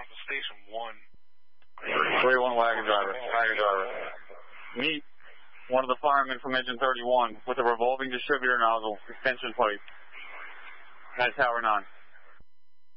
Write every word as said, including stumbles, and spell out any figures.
down to station one. three one wagon driver. Wagon driver. Meet one of the firemen from engine thirty-one with a revolving distributor nozzle extension pipe at Tower nine.